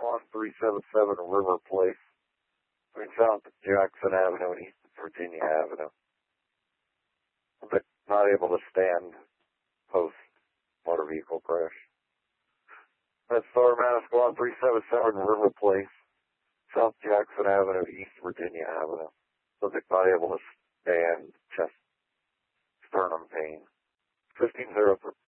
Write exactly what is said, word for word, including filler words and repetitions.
one three seven seven River Place, between South Jackson Avenue and East Virginia Avenue. But not able to stand post motor vehicle crash. That's Star Matter Squad three seven seven River Place, South Jackson Avenue, East Virginia Avenue. Subject not able to stand, chest, sternum pain. fifteen zero